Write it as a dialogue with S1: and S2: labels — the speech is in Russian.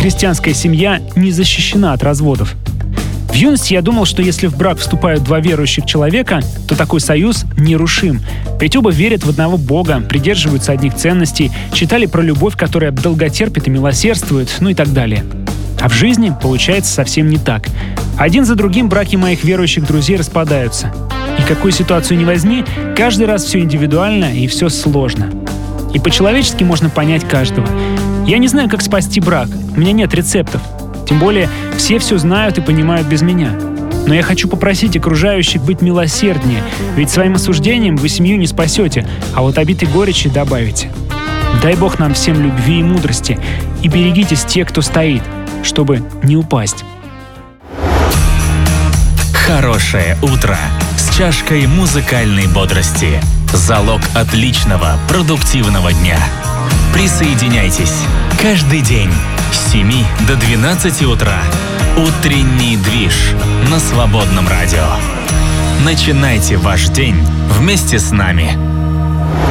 S1: христианская семья не защищена от разводов. В юности я думал, что если в брак вступают два верующих человека, то такой союз нерушим. Ведь оба верят в одного Бога, придерживаются одних ценностей, читали про любовь, которая долготерпит и милосердствует, ну и так далее. А в жизни получается совсем не так. Один за другим браки моих верующих друзей распадаются. И какую ситуацию ни возьми, каждый раз все индивидуально и все сложно. И по-человечески можно понять каждого. Я не знаю, как спасти брак, у меня нет рецептов. Тем более, все знают и понимают без меня. Но я хочу попросить окружающих быть милосерднее, ведь своим осуждением вы семью не спасете, а вот обид и горечи добавите. Дай Бог нам всем любви и мудрости, и берегитесь тех, кто стоит, чтобы не упасть.
S2: Хорошее утро с чашкой музыкальной бодрости. Залог отличного, продуктивного дня. Присоединяйтесь каждый день с 7 до 12 утра. Утренний движ на Свободном радио. Начинайте ваш день вместе с нами.